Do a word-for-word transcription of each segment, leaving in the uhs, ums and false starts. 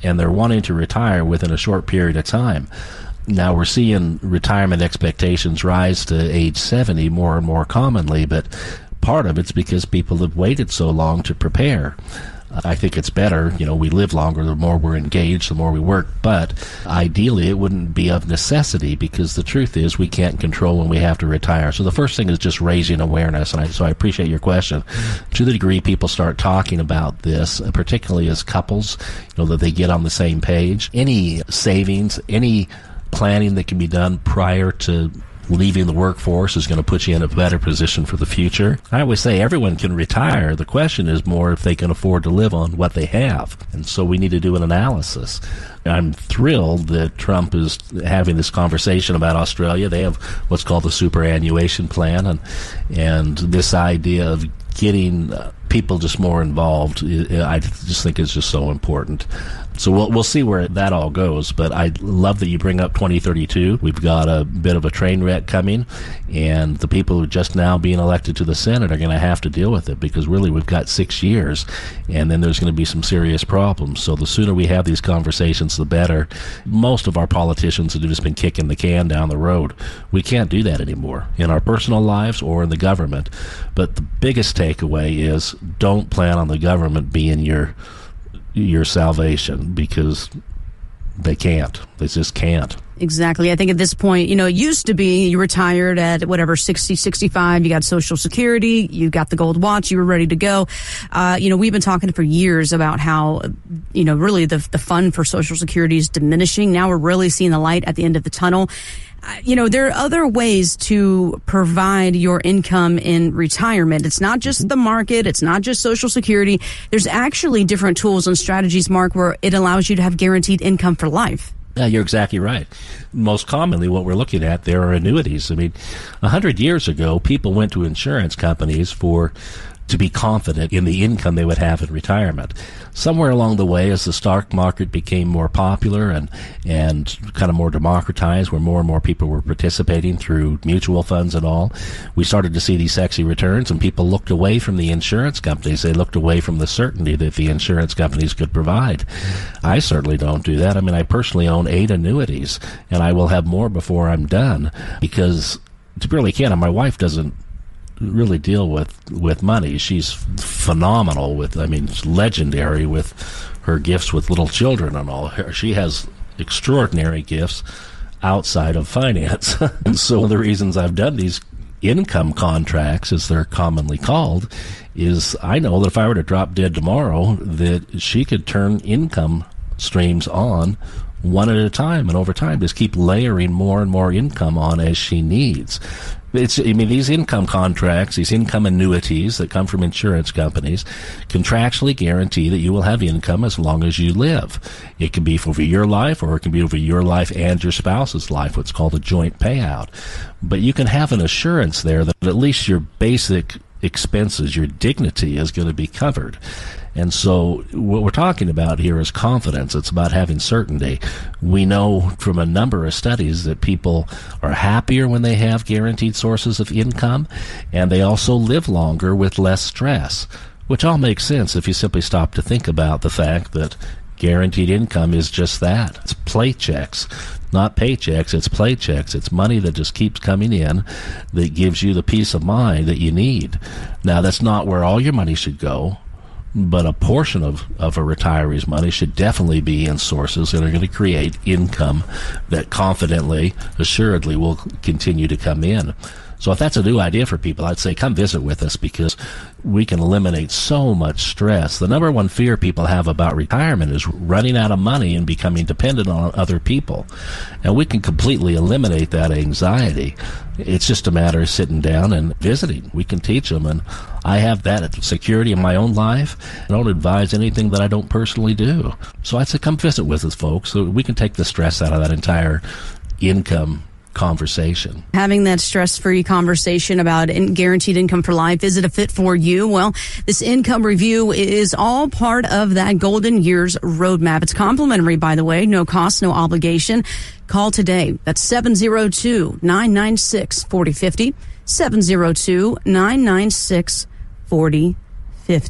and they're wanting to retire within a short period of time. Now we're seeing retirement expectations rise to age seventy more and more commonly, but part of it's because people have waited so long to prepare. I think it's better, you know, we live longer, the more we're engaged, the more we work, but ideally it wouldn't be of necessity, because the truth is we can't control when we have to retire. So the first thing is just raising awareness, and I, so I appreciate your question. To the degree people start talking about this, particularly as couples, you know, that they get on the same page, any savings, any planning that can be done prior to leaving the workforce is going to put you in a better position for the future. I always say everyone can retire. The question is more if they can afford to live on what they have. And so we need to do an analysis. I'm thrilled that Trump is having this conversation about Australia. They have what's called the superannuation plan, and and this idea of getting uh, people just more involved, I just think is just so important. So we'll we'll see where that all goes, but I love that you bring up twenty thirty-two. We've got a bit of a train wreck coming, and the people who are just now being elected to the Senate are going to have to deal with it, because really we've got six years, and then there's going to be some serious problems. So the sooner we have these conversations, the better. Most of our politicians have just been kicking the can down the road. We can't do that anymore in our personal lives or in the government. But the biggest takeaway is don't plan on the government being your your salvation, because they can't. They just can't. Exactly. I think at this point, you know, it used to be you retired at whatever, sixty, sixty-five, you got Social Security, you got the gold watch, you were ready to go. Uh, you know, we've been talking for years about how, you know, really the, the fund for Social Security is diminishing. Now we're really seeing the light at the end of the tunnel. You know, there are other ways to provide your income in retirement. It's not just the market. It's not just Social Security. There's actually different tools and strategies, Mark, where it allows you to have guaranteed income for life. Yeah, you're exactly right. Most commonly what we're looking at there are annuities. I mean, a hundred years ago, people went to insurance companies for to be confident in the income they would have in retirement. Somewhere along the way, as the stock market became more popular and and kind of more democratized, where more and more people were participating through mutual funds and all, we started to see these sexy returns, and people looked away from the insurance companies. They looked away from the certainty that the insurance companies could provide. I certainly don't do that. I mean, I personally own eight annuities, and I will have more before I'm done, because to be really candid, my wife doesn't really deal with with money. She's phenomenal with, I mean, legendary with her gifts with little children and all. She has extraordinary gifts outside of finance. And so one of the reasons I've done these income contracts, as they're commonly called, is I know that if I were to drop dead tomorrow, that she could turn income streams on one at a time, and over time just keep layering more and more income on as she needs. It's, I mean, these income contracts, these income annuities that come from insurance companies contractually guarantee that you will have income as long as you live. It can be over your life, or it can be over your life and your spouse's life, what's called a joint payout. But you can have an assurance there that at least your basic expenses, your dignity, is going to be covered. And so what we're talking about here is confidence. It's about having certainty. We know from a number of studies that people are happier when they have guaranteed sources of income, and they also live longer with less stress, which all makes sense if you simply stop to think about the fact that guaranteed income is just that. It's paychecks, not paychecks. It's paychecks. It's money that just keeps coming in that gives you the peace of mind that you need. Now, that's not where all your money should go, but a portion of, of a retiree's money should definitely be in sources that are going to create income that confidently, assuredly will continue to come in. So if that's a new idea for people, I'd say come visit with us, because we can eliminate so much stress. The number one fear people have about retirement is running out of money and becoming dependent on other people. And we can completely eliminate that anxiety. It's just a matter of sitting down and visiting. We can teach them, and I have that security in my own life. I don't advise anything that I don't personally do. So I'd say come visit with us, folks, so we can take the stress out of that entire income conversation. Having that stress-free conversation about in guaranteed income for life, is it a fit for you? Well, this income review is all part of that Golden Years roadmap. It's complimentary, by the way, no cost, no obligation. Call today. That's seven oh two, nine nine six, four oh five oh, seven oh two, nine nine six, four oh five oh.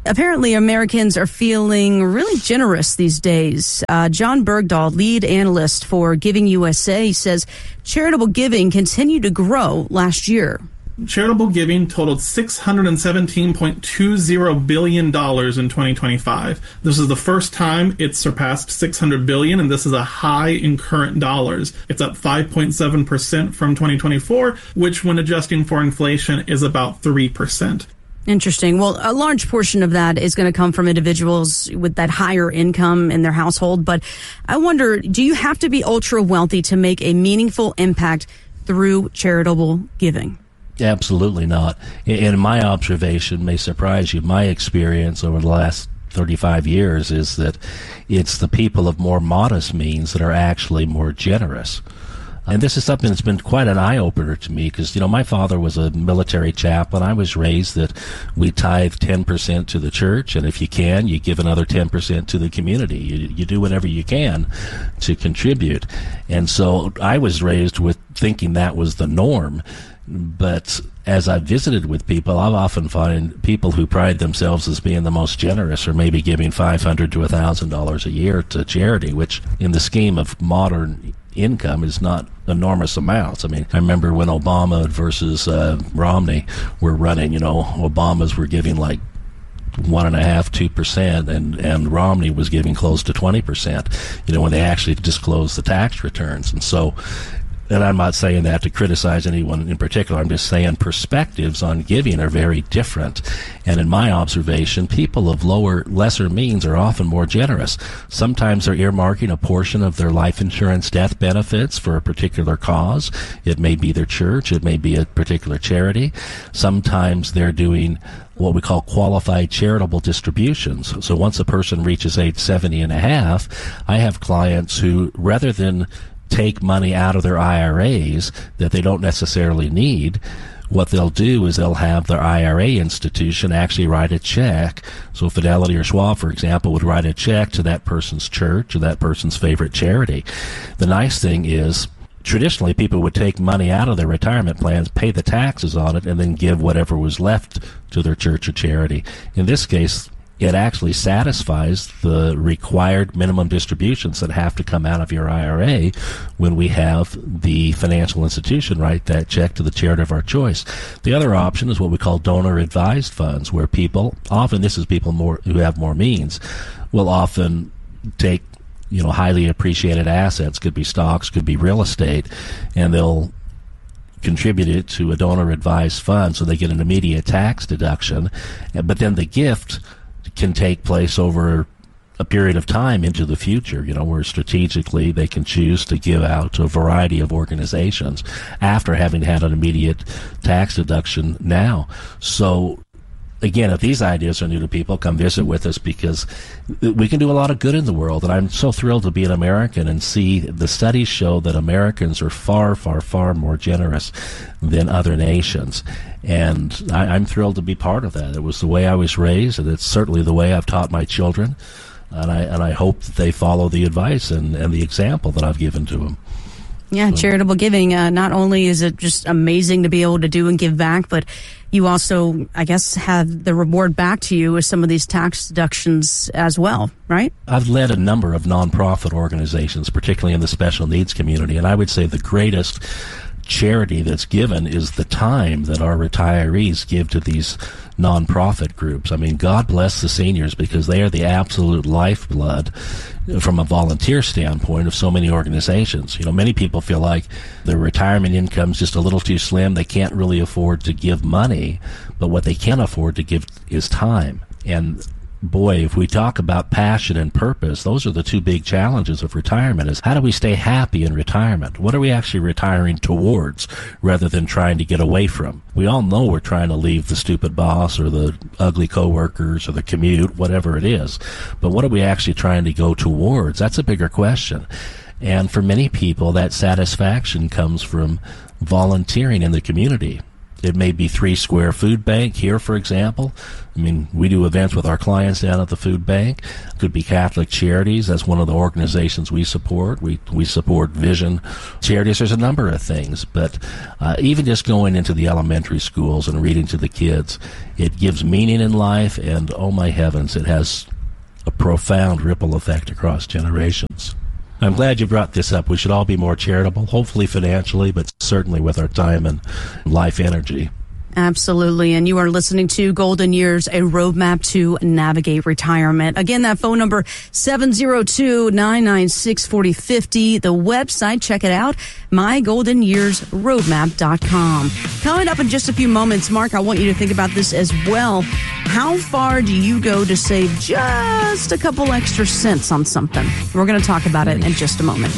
Apparently, Americans are feeling really generous these days. Uh, John Bergdahl, lead analyst for Giving U S A, says charitable giving continued to grow last year. Charitable giving totaled six hundred seventeen point two zero billion dollars in twenty twenty-five. This is the first time it's surpassed six hundred billion dollars, and this is a high in current dollars. It's up five point seven percent from twenty twenty-four, which when adjusting for inflation is about three percent. Interesting. Well, a large portion of that is going to come from individuals with that higher income in their household. But I wonder, do you have to be ultra wealthy to make a meaningful impact through charitable giving? Absolutely not. And my observation may surprise you. My experience over the last thirty-five years is that it's the people of more modest means that are actually more generous. And this is something that's been quite an eye-opener to me because, you know, my father was a military chaplain. I was raised that we tithe ten percent to the church, and if you can, you give another ten percent to the community. You, you do whatever you can to contribute. And so I was raised with thinking that was the norm. But as I've visited with people, I've often find people who pride themselves as being the most generous or maybe giving five hundred dollars to one thousand dollars a year to charity, which in the scheme of modern income is not enormous amounts. I mean, I remember when Obama versus uh, Romney were running, you know, Obama's were giving like one and a half, two percent, and and Romney was giving close to twenty percent. You know, when they actually disclosed the tax returns, and so. And I'm not saying that to criticize anyone in particular. I'm just saying perspectives on giving are very different. And in my observation, people of lower, lesser means are often more generous. Sometimes they're earmarking a portion of their life insurance death benefits for a particular cause. It may be their church. It may be a particular charity. Sometimes they're doing what we call qualified charitable distributions. So once a person reaches age seventy and a half, I have clients who, rather than take money out of their I R As that they don't necessarily need, what they'll do is they'll have their I R A institution actually write a check. So Fidelity or Schwab, for example, would write a check to that person's church or that person's favorite charity. The nice thing is, traditionally, people would take money out of their retirement plans, pay the taxes on it, and then give whatever was left to their church or charity. In this case, it actually satisfies the required minimum distributions that have to come out of your I R A when we have the financial institution write that check to the charity of our choice. The other option is what we call donor-advised funds, where people, often this is people more who have more means, will often take, you know, highly appreciated assets, could be stocks, could be real estate, and they'll contribute it to a donor-advised fund so they get an immediate tax deduction. But then the gift can take place over a period of time into the future, you know, where strategically they can choose to give out to a variety of organizations after having had an immediate tax deduction now. So again, if these ideas are new to people, come visit with us because we can do a lot of good in the world. And I'm so thrilled to be an American and see the studies show that Americans are far, far, far more generous than other nations. And I, I'm thrilled to be part of that. It was the way I was raised, and it's certainly the way I've taught my children. And I, and I hope that they follow the advice and, and the example that I've given to them. Yeah, charitable giving, uh, not only is it just amazing to be able to do and give back, but you also, I guess, have the reward back to you with some of these tax deductions as well, right? I've led a number of nonprofit organizations, particularly in the special needs community, and I would say the greatest charity that's given is the time that our retirees give to these nonprofit groups. I mean, God bless the seniors because they are the absolute lifeblood from a volunteer standpoint of so many organizations. You know, many people feel like their retirement income is just a little too slim. They can't really afford to give money, but what they can afford to give is time. And boy, if we talk about passion and purpose, those are the two big challenges of retirement, is how do we stay happy in retirement? What are we actually retiring towards rather than trying to get away from? We all know we're trying to leave the stupid boss or the ugly coworkers or the commute, whatever it is. But what are we actually trying to go towards? That's a bigger question. And for many people, that satisfaction comes from volunteering in the community. It may be Three Square Food Bank here, for example. I mean, we do events with our clients down at the food bank. It could be Catholic Charities. That's one of the organizations we support. We we support Vision Charities. There's a number of things. But uh, even just going into the elementary schools and reading to the kids, it gives meaning in life, and oh my heavens, it has a profound ripple effect across generations. I'm glad you brought this up. We should all be more charitable, hopefully financially, but certainly with our time and life energy. Absolutely. And you are listening to Golden Years, a roadmap to navigate retirement. Again, that phone number, seven oh two, nine nine six, four oh five oh. The website, check it out, my golden years roadmap dot com. Coming up in just a few moments, Mark, I want you to think about this as well. How far do you go to save just a couple extra cents on something? We're going to talk about it in just a moment.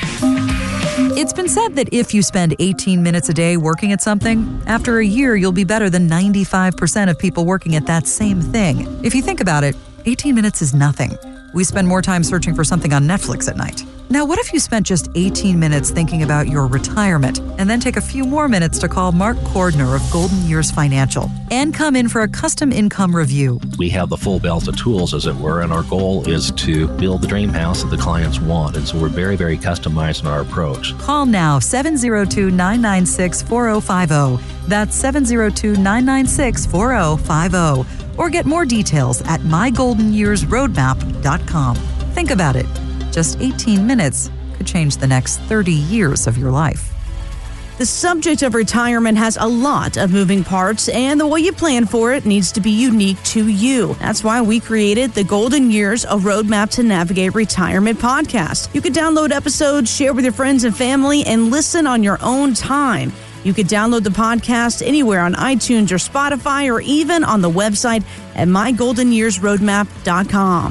It's been said that if you spend eighteen minutes a day working at something, after a year you'll be better than ninety-five percent of people working at that same thing. If you think about it, eighteen minutes is nothing. We spend more time searching for something on Netflix at night. Now, what if you spent just eighteen minutes thinking about your retirement and then take a few more minutes to call Mark Cordner of Golden Years Financial and come in for a custom income review? We have the full belt of tools, as it were, and our goal is to build the dream house that the clients want. And so we're very, very customized in our approach. Call now, seven oh two, nine nine six, four oh five oh. That's seven oh two, nine nine six, four oh five oh. Or get more details at my golden years roadmap dot com. Think about it. Just eighteen minutes could change the next thirty years of your life. The subject of retirement has a lot of moving parts, and the way you plan for it needs to be unique to you. That's why we created the Golden Years, a Roadmap to Navigate Retirement podcast. You can download episodes, share with your friends and family, and listen on your own time. You can download the podcast anywhere on iTunes or Spotify, or even on the website at my golden years roadmap dot com.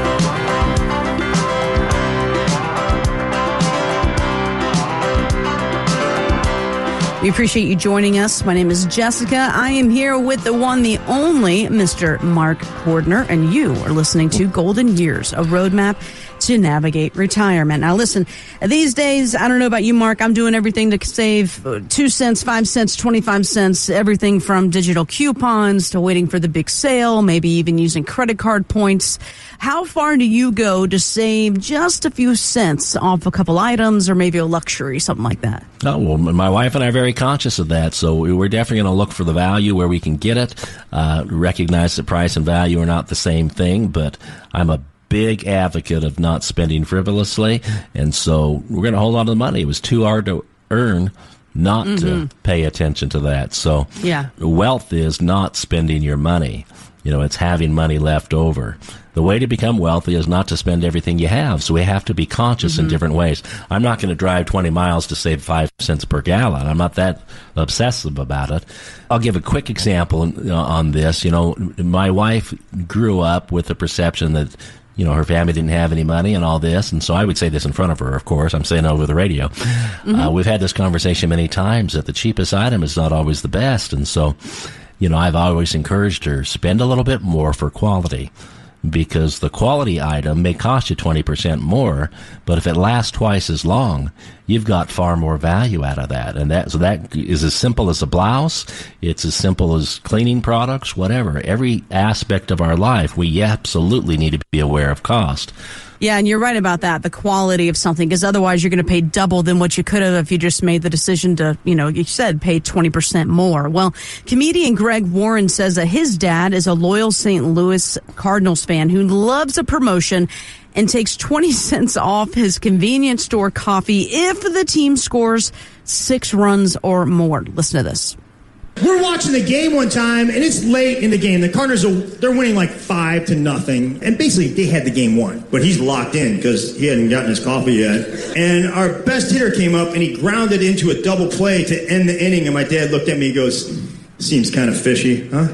We appreciate you joining us. My name is Jessica. I am here with the one, the only Mister Mark Cordner, and you are listening to Golden Years, a roadmap to navigate retirement. Now, listen, these days, I don't know about you, Mark, I'm doing everything to save two cents, five cents, twenty-five cents, everything from digital coupons to waiting for the big sale, maybe even using credit card points. How far do you go to save just a few cents off a couple items or maybe a luxury, something like that? Oh, well, my wife and I are very conscious of that, so we're definitely going to look for the value where we can get it, uh, recognize that price and value are not the same thing, but I'm a big advocate of not spending frivolously, and so we're going to hold on to the money. It was too hard to earn not mm-hmm. to pay attention to that. So yeah. Wealth is not spending your money. You know, it's having money left over. The way to become wealthy is not to spend everything you have, so we have to be conscious mm-hmm. in different ways. I'm not going to drive twenty miles to save five cents per gallon. I'm not that obsessive about it. I'll give a quick example on this. You know, my wife grew up with the perception that, you know, her family didn't have any money and all this, and so I would say this in front of her, of course. I'm saying it over the radio. Mm-hmm. Uh, we've had this conversation many times that the cheapest item is not always the best, and so, you know, I've always encouraged her, spend a little bit more for quality, because the quality item may cost you twenty percent more, but if it lasts twice as long, you've got far more value out of that. And that, so that is as simple as a blouse. It's as simple as cleaning products, whatever. Every aspect of our life, we absolutely need to be aware of cost. Yeah, and you're right about that, the quality of something, because otherwise you're going to pay double than what you could have if you just made the decision to, you know, you said pay twenty percent more. Well, comedian Greg Warren says that his dad is a loyal Saint Louis Cardinals fan who loves a promotion and takes twenty cents off his convenience store coffee if the team scores six runs or more. Listen to this. We're watching the game one time, and it's late in the game. The Cardinals, are they're winning like five to nothing. And basically, they had the game won. But he's locked in because he hadn't gotten his coffee yet. And our best hitter came up, and he grounded into a double play to end the inning. And my dad looked at me and goes, seems kind of fishy, huh?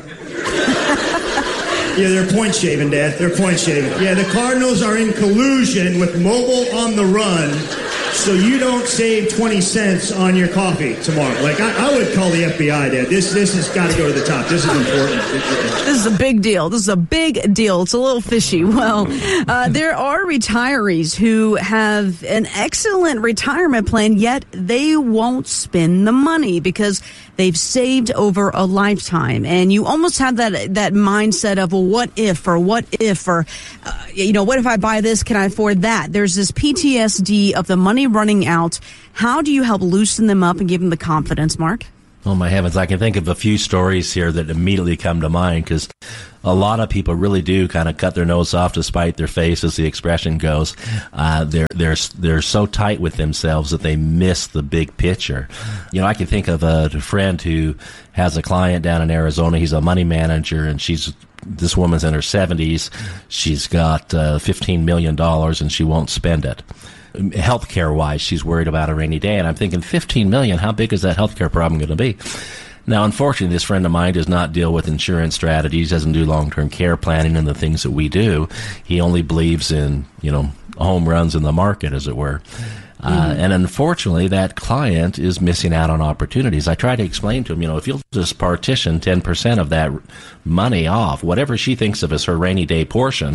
Yeah, they're point shaving, Dad. They're point shaving. Yeah, the Cardinals are in collusion with Mobile on the Run, so you don't save twenty cents on your coffee tomorrow. Like, I, I would call the F B I, Dad. This this has got to go to the top. This is important. This is a big deal. This is a big deal. It's a little fishy. Well, uh, there are retirees who have an excellent retirement plan, yet they won't spend the money because they've saved over a lifetime, and you almost have that that mindset of, well, what if, or what if, or uh, you know, what if I buy this? Can I afford that? There's this P T S D of the money running out. How do you help loosen them up and give them the confidence, Mark? Oh, my heavens. I can think of a few stories here that immediately come to mind, because a lot of people really do kind of cut their nose off to spite their face, as the expression goes. Uh, they're, they're, they're so tight with themselves that they miss the big picture. You know, I can think of a friend who has a client down in Arizona. He's a money manager, and she's this woman's in her seventies. She's got uh, fifteen million dollars, and she won't spend it. Healthcare wise, she's worried about a rainy day, and I'm thinking, fifteen million, how big is that healthcare problem going to be? Now, unfortunately, this friend of mine does not deal with insurance strategies, doesn't do long-term care planning and the things that we do. He only believes in, you know, home runs in the market, as it were. Uh, and unfortunately, that client is missing out on opportunities. I try to explain to him, you know, if you'll just partition ten percent of that money off, whatever she thinks of as her rainy day portion,